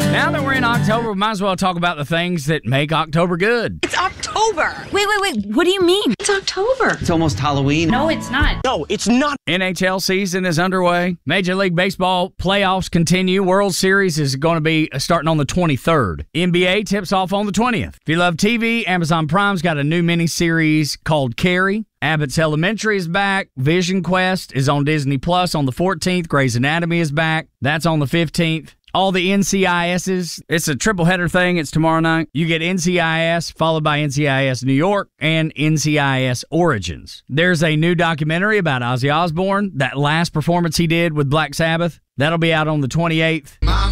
Now that we're in October, we might as well talk about the things that make October good. It's October. Wait. What do you mean? It's October. It's almost Halloween. No, it's not. No, it's not. NHL season is underway. Major League Baseball playoffs continue. World Series is going to be starting on the 23rd. NBA tips off on the 20th. If you love TV, Amazon Prime's got a new miniseries called Carrie. Abbott's Elementary is back. Vision Quest is on Disney Plus on the 14th. Grey's Anatomy is back. That's on the 15th. All the NCISs, it's a triple header thing. It's tomorrow night. You get NCIS, followed by NCIS New York, and NCIS Origins. There's a new documentary about Ozzy Osbourne, that last performance he did with Black Sabbath. That'll be out on the 28th.